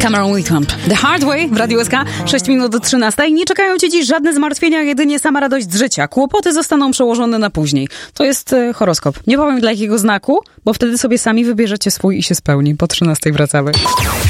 Summer Weekend. The Hard Way w Radiu SK, 6 minut do 13. Nie czekają cię dziś żadne zmartwienia, jedynie sama radość z życia. Kłopoty zostaną przełożone na później. To jest horoskop. Nie powiem dla jakiego znaku, bo wtedy sobie sami wybierzecie swój i się spełni. Po 13 wracamy.